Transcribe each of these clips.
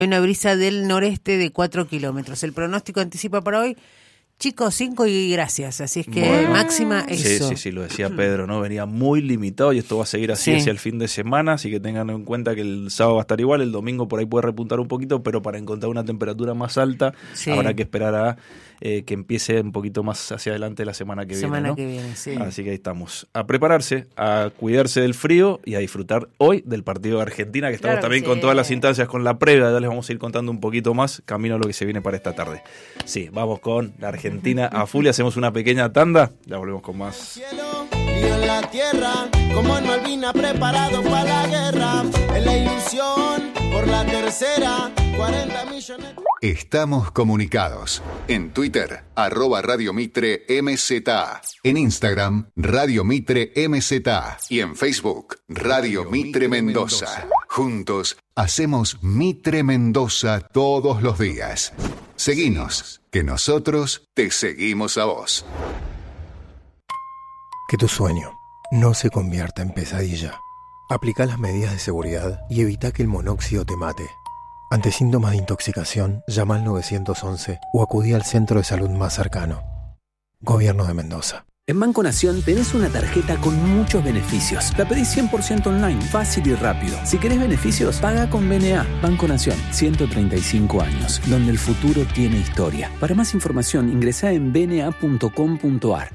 Una brisa del noreste de 4 kilómetros. El pronóstico anticipa para hoy, chicos, 5 y gracias. Así es que Bueno, máxima eso. Sí, lo decía Pedro, ¿no? Venía muy limitado y esto va a seguir así hacia el fin de semana, así que tengan en cuenta que el sábado va a estar igual, el domingo por ahí puede repuntar un poquito, pero para encontrar una temperatura más alta habrá que esperar a que empiece un poquito más hacia adelante la semana que viene, ¿no? Que viene, sí. Así que ahí estamos. A prepararse, a cuidarse del frío y a disfrutar hoy del partido de Argentina, que estamos también con todas las instancias, con la previa, ya les vamos a ir contando un poquito más, camino a lo que se viene para esta tarde. Sí, vamos con la Argentina a full, hacemos una pequeña tanda, ya volvemos con más. Cielo, y en la tierra, como en Malvinas, preparado para la guerra, en la ilusión, por la tercera, 40 millones... Estamos comunicados. En Twitter, @Radio Mitre MZA. En Instagram, Radio Mitre MZA. Y en Facebook, Radio Mitre Mendoza. Juntos, hacemos Mitre Mendoza todos los días. Seguinos, que nosotros te seguimos a vos. Que tu sueño no se convierta en pesadilla. Aplica las medidas de seguridad y evita que el monóxido te mate. Ante síntomas de intoxicación, llama al 911 o acudí al centro de salud más cercano. Gobierno de Mendoza. En Banco Nación tenés una tarjeta con muchos beneficios. La pedís 100% online, fácil y rápido. Si querés beneficios, paga con BNA. Banco Nación, 135 años, donde el futuro tiene historia. Para más información, ingresá en bna.com.ar.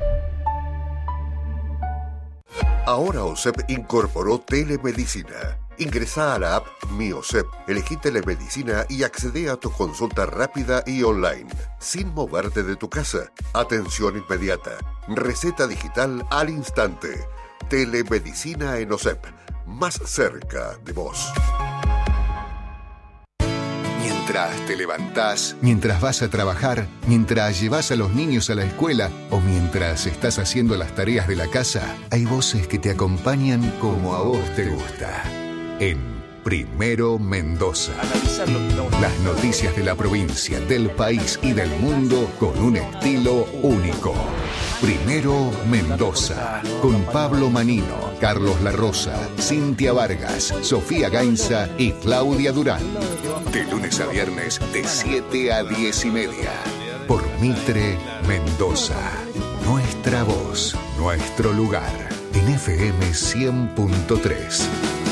Ahora OSEP incorporó telemedicina. Ingresá a la app Mi OSEP, elegí telemedicina y accedé a tu consulta rápida y online, sin moverte de tu casa. Atención inmediata, receta digital al instante. Telemedicina en OSEP, más cerca de vos. Mientras te levantás, mientras vas a trabajar, mientras llevas a los niños a la escuela o mientras estás haciendo las tareas de la casa, hay voces que te acompañan como a vos te gusta. En Primero Mendoza. Las noticias de la provincia, del país y del mundo con un estilo único. Primero Mendoza, con Pablo Manino, Carlos La Rosa, Cintia Vargas, Sofía Gainza y Claudia Durán. De lunes a viernes, de 7 a 10:30. Por Mitre Mendoza. Nuestra voz, nuestro lugar. En FM 100.3.